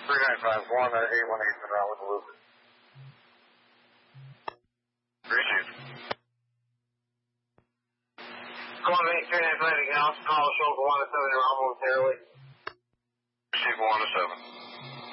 3951 at 818 in route with Elizabeth. Received. Call 839 again. Call Shoulder 1 to 7 in route momentarily. Receive 1 to 7.